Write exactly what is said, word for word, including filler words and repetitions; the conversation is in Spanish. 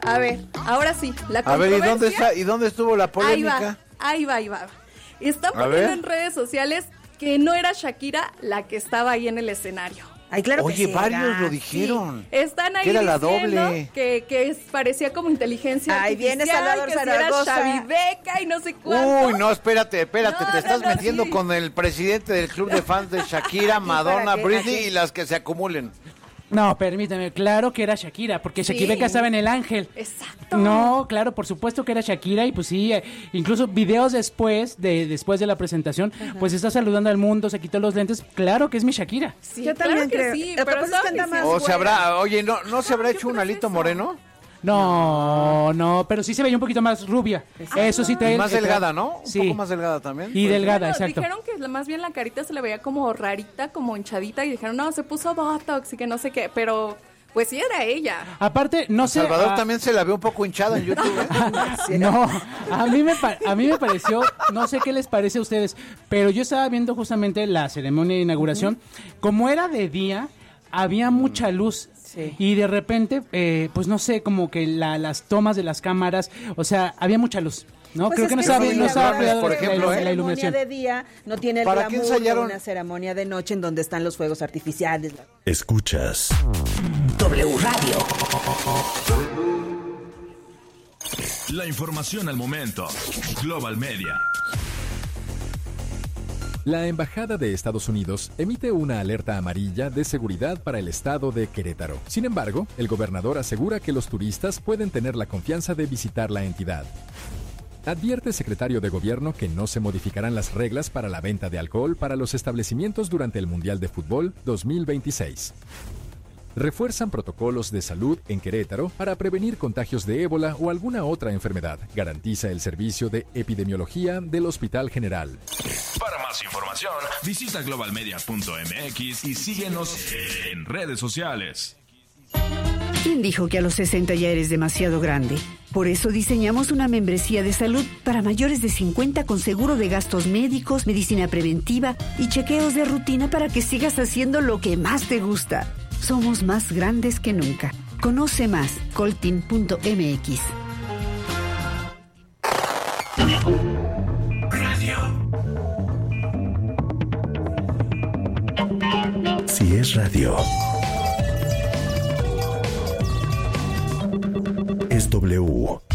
A ver, ahora sí, la A ver, controversia. ¿y dónde está? ¿Y dónde estuvo la polémica? Ahí va, ahí va, ahí va. Están A poniendo ver. en redes sociales que no era Shakira la que estaba ahí en el escenario. Ay, claro Oye, que sí varios era. lo dijeron. Sí, están ahí que era la diciendo doble. que, que es- parecía como inteligencia Ahí viene artificial, Salvador que si Zaragoza. era Xavi Beca y no sé cuánto. Uy, no, espérate, espérate, No, te estás no, no, metiendo sí. con el presidente del club de fans de Shakira, Madonna, ¿para qué? Britney Aquí. y las que se acumulen. No, permíteme, claro que era Shakira, porque Sí. Shakira estaba en El Ángel. Exacto. No, claro, por supuesto que era Shakira y pues sí, eh, incluso videos después de después de la presentación, pues está saludando al mundo, se quitó los lentes, claro que es mi Shakira. Sí, Yo claro también que creo. sí, Lo que pero pasa es que estaban anda más diciendo- O se habrá, oye, ¿no, no se habrá ¿qué hecho un crees alito eso? moreno? No, no, pero sí se veía un poquito más rubia. Eso sí te Y más te- delgada, ¿no? Un Sí. poco más delgada también. Y delgada, Bueno, exacto. dijeron que la- más bien la carita se le veía como rarita, como hinchadita, y dijeron, no, se puso Botox y que no sé qué, pero pues sí era ella. Aparte, no sé. Salvador ah, también se la ve un poco hinchada en YouTube, ¿eh? No, a mí me pa- a mí me pareció, no sé qué les parece a ustedes, pero yo estaba viendo justamente la ceremonia de inauguración, como era de día, había mucha luz. Sí. Y de repente, eh, pues no sé, como que la- las tomas de las cámaras, o sea, había mucha luz, ¿no? Pues Creo es que no que estaba, sí, no la estaba verdad cuidado es por la- que ejemplo, la, ¿eh? la ceremonia iluminación. de día no tiene el ¿Para qué glamour de ensayaron? una ceremonia de noche en donde están los fuegos artificiales. Escuchas W Radio. la información al momento. Global Media. La Embajada de Estados Unidos emite una alerta amarilla de seguridad para el estado de Querétaro. Sin embargo, el gobernador asegura que los turistas pueden tener la confianza de visitar la entidad. Advierte secretario de Gobierno que no se modificarán las reglas para la venta de alcohol para los establecimientos durante el Mundial de Fútbol dos mil veintiséis. Refuerzan protocolos de salud en Querétaro para prevenir contagios de ébola o alguna otra enfermedad. Garantiza el servicio de epidemiología del Hospital General. Para más información, visita global media punto m x y síguenos en redes sociales. ¿Quién dijo que a los sesenta ya eres demasiado grande? Por eso diseñamos una membresía de salud para mayores de cincuenta con seguro de gastos médicos, medicina preventiva y chequeos de rutina para que sigas haciendo lo que más te gusta. Somos más grandes que nunca. Conoce más, coltin punto m x. Si es radio, es W.